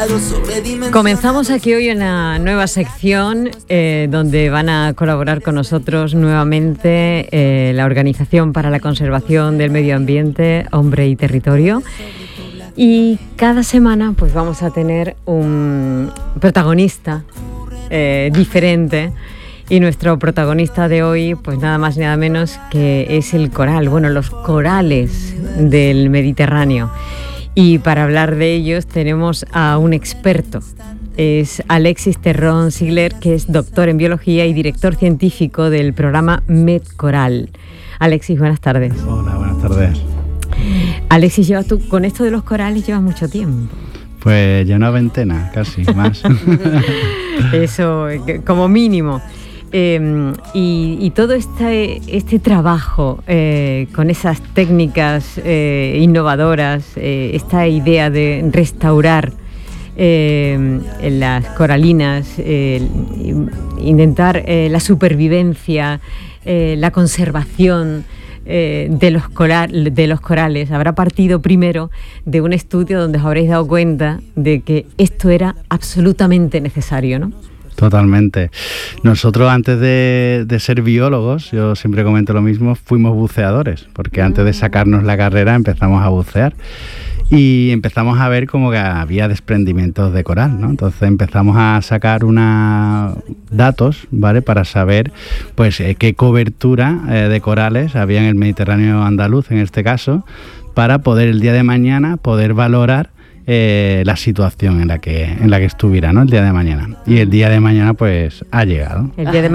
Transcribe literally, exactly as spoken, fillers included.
Comenzamos aquí hoy una nueva sección eh, donde van a colaborar con nosotros nuevamente eh, la Organización para la Conservación del Medio Ambiente, Hombre y Territorio. Y cada semana pues vamos a tener un protagonista eh, diferente. Y nuestro protagonista de hoy, pues nada más y nada menos que es el coral, bueno, los corales del Mediterráneo. Y para hablar de ellos tenemos a un experto. Es Alexis Terrón Sigler, que es doctor en biología y director científico del programa MedCoral. Alexis, buenas tardes. Hola, buenas tardes. Alexis, llevas tú con esto de los corales llevas mucho tiempo. Pues ya una veintena, casi, más. Eso, como mínimo. Eh, y, y todo este, este trabajo eh, con esas técnicas eh, innovadoras, eh, esta idea de restaurar eh, las coralinas, eh, intentar eh, la supervivencia, eh, la conservación eh, de, los coral, de los corales, habrá partido primero de un estudio donde os habréis dado cuenta de que esto era absolutamente necesario, ¿no? Totalmente. Nosotros antes de, de ser biólogos, yo siempre comento lo mismo, fuimos buceadores, porque antes de sacarnos la carrera empezamos a bucear y empezamos a ver como que había desprendimientos de coral, ¿no? Entonces empezamos a sacar unos datos, ¿vale? Para saber pues eh, qué cobertura eh, de corales había en el Mediterráneo andaluz, en este caso, para poder el día de mañana poder valorar Eh, la situación en la que en la que estuviera, ¿no? El día de mañana. Y el día de mañana pues ha llegado. El día de